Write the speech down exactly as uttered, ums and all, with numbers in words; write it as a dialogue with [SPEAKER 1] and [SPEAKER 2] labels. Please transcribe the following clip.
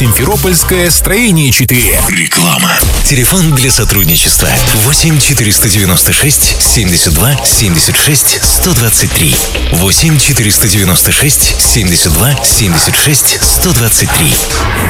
[SPEAKER 1] Симферопольская, строение четыре.
[SPEAKER 2] Реклама.
[SPEAKER 3] Телефон для сотрудничества восемь четыреста девяносто шесть семьдесят два семьдесят шесть сто двадцать три. восемь четыреста девяносто шесть семьдесят два семьдесят шесть сто двадцать три.